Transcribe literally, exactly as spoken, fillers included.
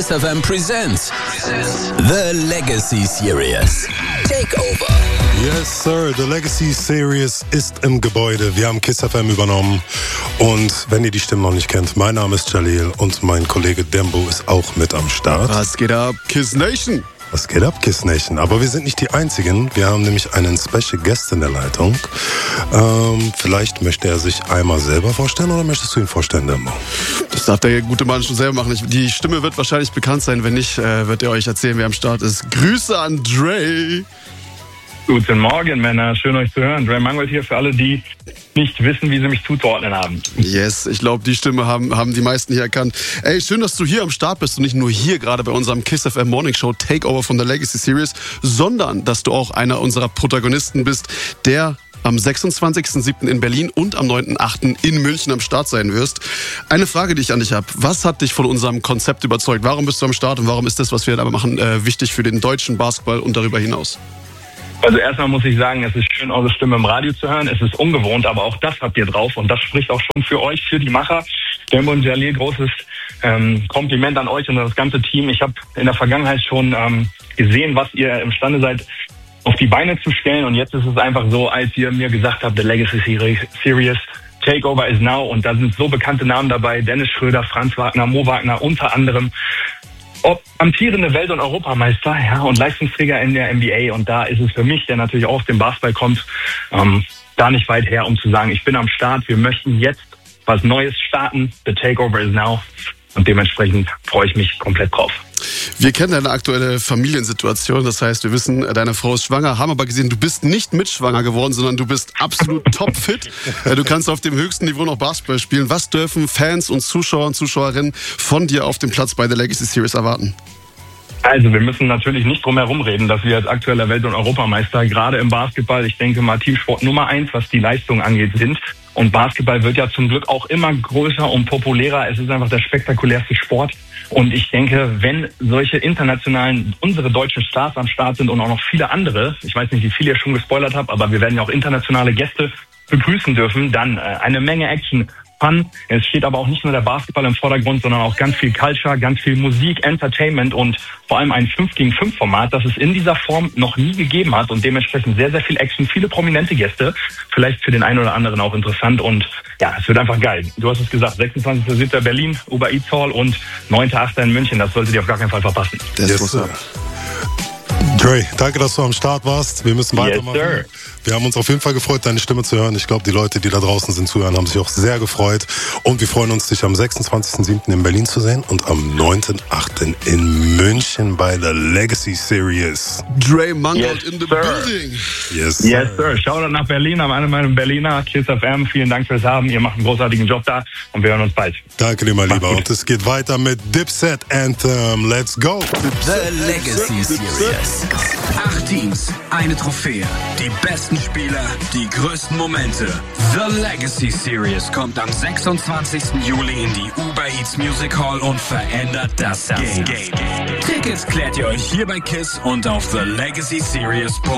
Kiss F M presents The Legacy Series. Takeover. Yes, sir. The Legacy Series ist im Gebäude. Wir haben Kiss F M übernommen. Und wenn ihr die Stimme noch nicht kennt, mein Name ist Jalil und mein Kollege Dembo ist auch mit am Start. Was geht ab, Kiss Nation? Was geht ab, Kiss Nation? Aber wir sind nicht die Einzigen. Wir haben nämlich einen Special Guest in der Leitung. Ähm, vielleicht möchte er sich einmal selber vorstellen oder möchtest du ihn vorstellen, Dembo? Das darf der gute Mann schon selber machen. Die Stimme wird wahrscheinlich bekannt sein. Wenn nicht, äh, wird er euch erzählen, wer am Start ist. Grüße an Dre. Guten Morgen, Männer. Schön, euch zu hören. Dre Mangold hier für alle, die nicht wissen, wie sie mich zuzuordnen haben. Yes, ich glaube, die Stimme haben, haben die meisten hier erkannt. Ey, schön, dass du hier am Start bist und nicht nur hier gerade bei unserem Kiss F M Morning Show Takeover von der Legacy Series, sondern dass du auch einer unserer Protagonisten bist, der am sechsundzwanzigsten siebten in Berlin und am neunten achten in München am Start sein wirst. Eine Frage, die ich an dich habe. Was hat dich von unserem Konzept überzeugt? Warum bist du am Start und warum ist das, was wir da machen, äh, wichtig für den deutschen Basketball und darüber hinaus? Also erstmal muss ich sagen, es ist schön, eure Stimme im Radio zu hören. Es ist ungewohnt, aber auch das habt ihr drauf. Und das spricht auch schon für euch, für die Macher. Dembo und Jalil, großes ähm, Kompliment an euch und das ganze Team. Ich habe in der Vergangenheit schon ähm, gesehen, was ihr imstande seid, auf die Beine zu stellen. Und jetzt ist es einfach so, als ihr mir gesagt habt, The Legacy Series, Takeover is now. Und da sind so bekannte Namen dabei. Dennis Schröder, Franz Wagner, Mo Wagner unter anderem. Ob amtierende Welt- und Europameister, ja, und Leistungsträger in der N B A. Und da ist es für mich, der natürlich auch aus dem Basketball kommt, ähm, da nicht weit her, um zu sagen, ich bin am Start, wir möchten jetzt was Neues starten. The Takeover is now. Und dementsprechend freue ich mich komplett drauf. Wir kennen deine aktuelle Familiensituation, das heißt, wir wissen, deine Frau ist schwanger, haben aber gesehen, du bist nicht mitschwanger geworden, sondern du bist absolut topfit. Du kannst auf dem höchsten Niveau noch Basketball spielen. Was dürfen Fans und Zuschauer und Zuschauerinnen von dir auf dem Platz bei der Legacy Series erwarten? Also wir müssen natürlich nicht drum herum reden, dass wir als aktueller Welt- und Europameister gerade im Basketball, ich denke mal Teamsport Nummer eins, was die Leistung angeht, sind. Und Basketball wird ja zum Glück auch immer größer und populärer. Es ist einfach der spektakulärste Sport. Und ich denke, wenn solche internationalen, unsere deutschen Stars am Start sind und auch noch viele andere, ich weiß nicht, wie viele ihr schon gespoilert habt, aber wir werden ja auch internationale Gäste begrüßen dürfen, dann äh, eine Menge Action. Fun. Es steht aber auch nicht nur der Basketball im Vordergrund, sondern auch ganz viel Culture, ganz viel Musik, Entertainment und vor allem ein fünf gegen fünf Format, das es in dieser Form noch nie gegeben hat und dementsprechend sehr, sehr viel Action, viele prominente Gäste, vielleicht für den einen oder anderen auch interessant und ja, es wird einfach geil. Du hast es gesagt, sechsundzwanzigsten siebten Berlin, Uber Eats Hall und neunten achten in München, das solltet ihr auf gar keinen Fall verpassen. Das yes, ist Dre, danke, dass du am Start warst. Wir müssen weitermachen. Yes, wir haben uns auf jeden Fall gefreut, deine Stimme zu hören. Ich glaube, die Leute, die da draußen sind, zuhören, haben sich auch sehr gefreut. Und wir freuen uns, dich am sechsundzwanzigsten siebten in Berlin zu sehen und am neunten achten in München bei der Legacy Series. Dre Mangold yes, in the sir. building. Yes, sir. Yes, sir. Shoutout nach Berlin, an alle meine Berliner, Kiss F M. Vielen Dank fürs Haben. Ihr macht einen großartigen Job da und wir hören uns bald. Danke dir, mein Lieber. Und es geht weiter mit Dipset Anthem. Let's go. The Legacy Series. Acht Teams, eine Trophäe. Die besten Spieler, die größten Momente. The Legacy Series kommt am sechsundzwanzigsten Juli in die Uber Eats Music Hall und verändert das Game. Tickets klärt ihr euch hier bei Kiss und auf the legacy series punkt com.